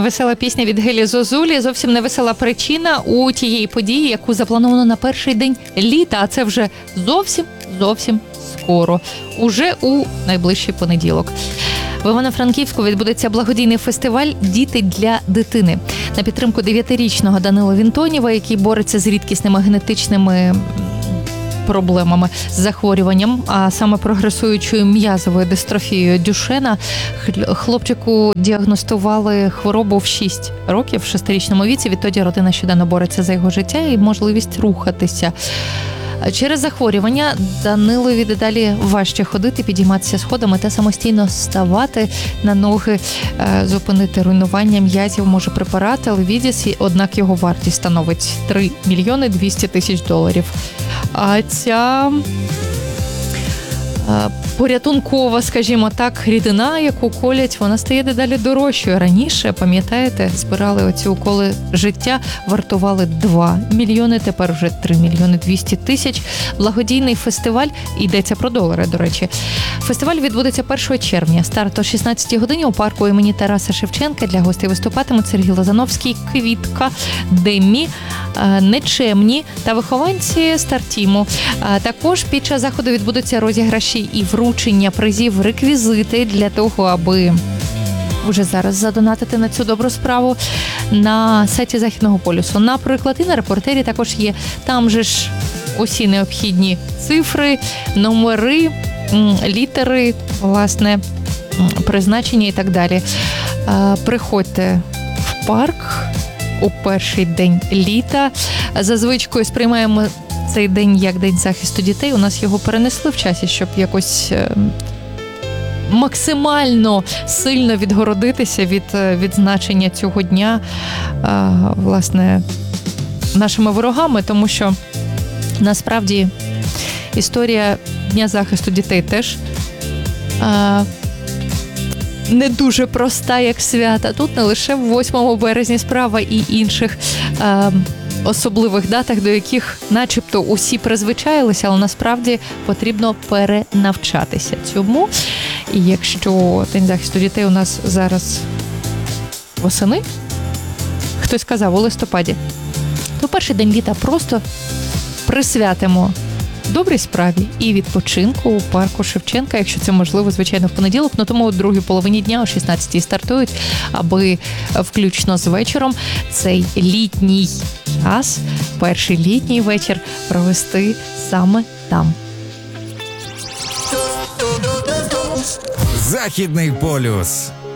Весела пісня від Гелі Зозулі. Зовсім не весела причина у тієї події, яку заплановано на перший день літа, а це вже зовсім скоро, уже у найближчий понеділок. В Івано-Франківську відбудеться благодійний фестиваль «Діти для дитини» на підтримку 9-річного Данила Вінтонєва, який бореться з рідкісними генетичними проблемами з захворюванням, а саме прогресуючою м'язовою дистрофією Дюшена. Хлопчику діагностували хворобу в 6 років, в 6-річному віці. Відтоді родина щоденно бореться за його життя і можливість рухатися. Через захворювання Данилові дедалі важче ходити, підійматися сходами та самостійно вставати на ноги, зупинити руйнування м'язів може препарат Елвідіс, однак його вартість становить $3 мільйони 200 тисяч. А ця порятункова, скажімо так, рідина, яку колять, вона стає дедалі дорожчою. Раніше, пам'ятаєте, збирали оці уколи життя, вартували 2 мільйони, тепер вже 3 мільйони 200 тисяч. Благодійний фестиваль, йдеться про долари, до речі. Фестиваль відбудеться 1 червня. Старт о 16-й годині у парку імені Тараса Шевченка. Для гостей виступатимуть Сергій Лозановський, Квітка, Деммі, Нечемні та вихованці Стартіму. Також під час заходу відбудуться розіграші і вручення призів, реквізити для того, аби вже зараз задонатити на цю добру справу на сайті Західного полюсу. Наприклад, і на репортері також є. Там же ж усі необхідні цифри, номери, літери, власне, призначення і так далі. Приходьте в парк у перший день літа. За звичкою сприймаємо цей день як День захисту дітей. У нас його перенесли в часі, щоб якось максимально сильно відгородитися від відзначення цього дня, власне, нашими ворогами, тому що насправді історія Дня захисту дітей теж не дуже проста, як свята. Тут не лише в 8 березня справа і інших особливих датах, до яких начебто усі призвичаїлися, але насправді потрібно перенавчатися цьому. І якщо День захисту дітей у нас зараз восени, хтось сказав у листопаді, то перший день літа просто присвятимо добрій справі і відпочинку у парку Шевченка, якщо це можливо, звичайно, в понеділок, но тому у другій половині дня о 16-й стартують, аби включно з вечором цей літній час, перший літній вечір провести саме там. Західний полюс.